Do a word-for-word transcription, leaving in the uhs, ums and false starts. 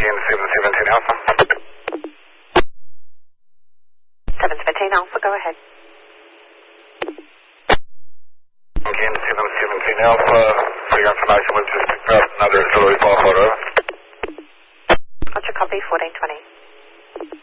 Again, seven seventeen Alpha. seven seventeen Alpha, go ahead. Again, seven seventeen Alpha. For your information, we've just picked up another auxiliary file photo. Roger, copy, fourteen twenty.